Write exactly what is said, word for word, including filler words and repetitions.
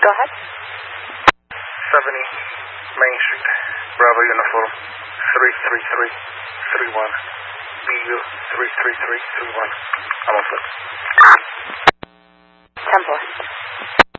Go ahead. seventy Main Street, Bravo Uniform, three three three three one, B U three three three three one. I'm on foot. ten four.